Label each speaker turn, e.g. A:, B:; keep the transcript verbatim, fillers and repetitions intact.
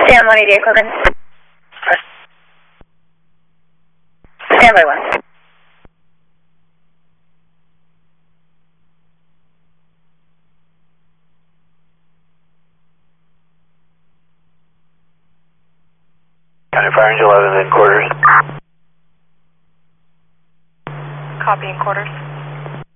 A: Stand one eighty-eight, Corbin. Stand by one.
B: County Fire Engine eleven in quarters.
C: Copy in quarters.